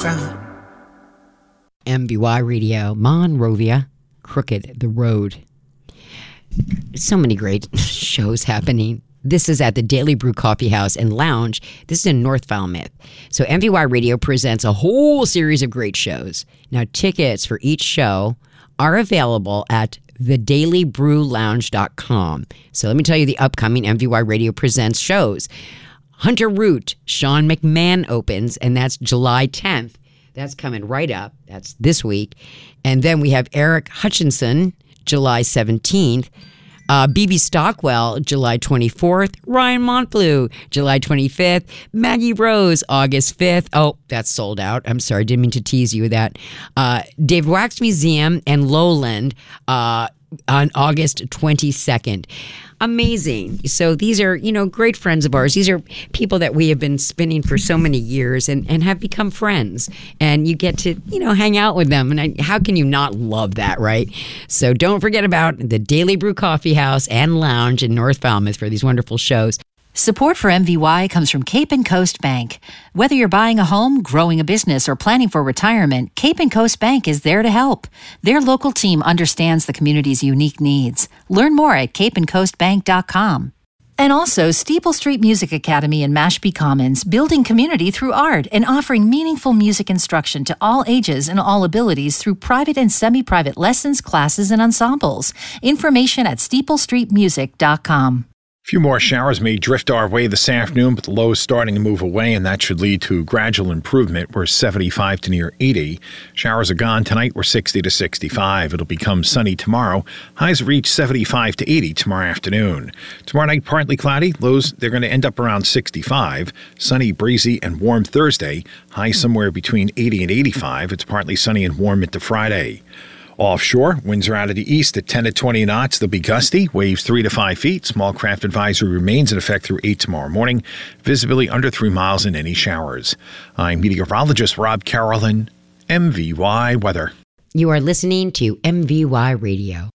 ground. MVY Radio, Monrovia, Crooked the Road. So many great shows happening. This is at the Daily Brew Coffee House and Lounge. This is in North Falmouth. So MVY Radio presents a whole series of great shows. Now, tickets for each show are available at thedailybrewlounge.com. So let me tell you the upcoming MVY Radio Presents shows. Hunter Root, Sean McMahon opens, and that's July 10th. That's coming right up. That's this week. And then we have Eric Hutchinson, July 17th. BB Stockwell, July 24th. Ryan Montbleu, July 25th. Maggie Rose, August 5th. Oh, that's sold out. I'm sorry, didn't mean to tease you with that. Dave Wax Museum and Lowland on August 22nd. Amazing. So these are, great friends of ours. These are people that we have been spinning for so many years and have become friends. And you get to, hang out with them. And how can you not love that, right? So don't forget about the Daily Brew Coffee House and Lounge in North Falmouth for these wonderful shows. Support for MVY comes from Cape and Coast Bank. Whether you're buying a home, growing a business, or planning for retirement, Cape and Coast Bank is there to help. Their local team understands the community's unique needs. Learn more at capeandcoastbank.com. And also Steeple Street Music Academy in Mashpee Commons, building community through art and offering meaningful music instruction to all ages and all abilities through private and semi-private lessons, classes, and ensembles. Information at steeplestreetmusic.com. A few more showers may drift our way this afternoon, but the low is starting to move away, and that should lead to gradual improvement. We're 75 to near 80. Showers are gone tonight. We're 60 to 65. It'll become sunny tomorrow. Highs reach 75 to 80 tomorrow afternoon. Tomorrow night, partly cloudy. Lows, they're going to end up around 65. Sunny, breezy, and warm Thursday. Highs somewhere between 80 and 85. It's partly sunny and warm into Friday. Offshore, winds are out of the east at 10 to 20 knots. They'll be gusty, waves 3 to 5 feet. Small craft advisory remains in effect through 8 tomorrow morning. Visibility under 3 miles in any showers. I'm meteorologist Rob Carolyn, MVY Weather. You are listening to MVY Radio.